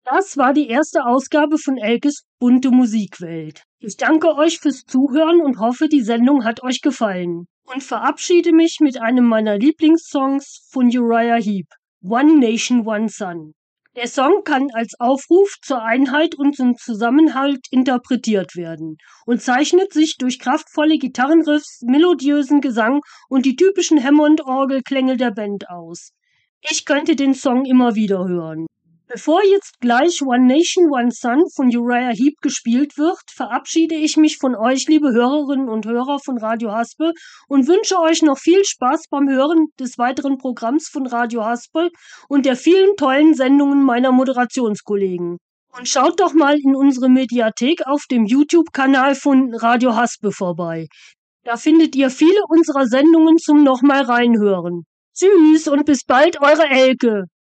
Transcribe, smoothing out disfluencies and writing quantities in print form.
Das war die erste Ausgabe von Elkes bunte Musikwelt. Ich danke euch fürs Zuhören und hoffe, die Sendung hat euch gefallen. Und verabschiede mich mit einem meiner Lieblingssongs von Uriah Heep, One Nation, One Sun. Der Song kann als Aufruf zur Einheit und zum Zusammenhalt interpretiert werden und zeichnet sich durch kraftvolle Gitarrenriffs, melodiösen Gesang und die typischen Hammond-Orgelklänge der Band aus. Ich könnte den Song immer wieder hören. Bevor jetzt gleich One Nation, One Sun von Uriah Heep gespielt wird, verabschiede ich mich von euch, liebe Hörerinnen und Hörer von Radio Haspel, und wünsche euch noch viel Spaß beim Hören des weiteren Programms von Radio Haspel und der vielen tollen Sendungen meiner Moderationskollegen. Und schaut doch mal in unsere Mediathek auf dem YouTube-Kanal von Radio Haspel vorbei. Da findet ihr viele unserer Sendungen zum nochmal reinhören. Tschüss und bis bald, eure Elke.